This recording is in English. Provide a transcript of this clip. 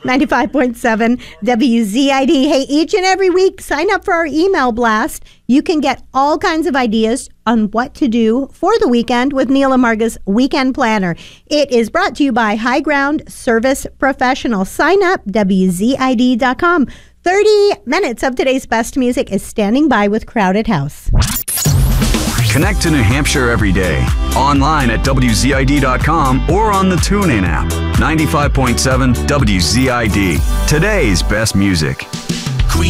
95.7 WZID. Hey, each and every week, sign up for our email blast. You can get all kinds of ideas on what to do for the weekend with Neil Amarga's Weekend Planner. It is brought to you by High Ground Service Professional. Sign up, WZID.com. 30 minutes of today's best music is standing by with Crowded House. Connect to New Hampshire every day. Online at WZID.com or on the TuneIn app. 95.7 WZID. Today's best music.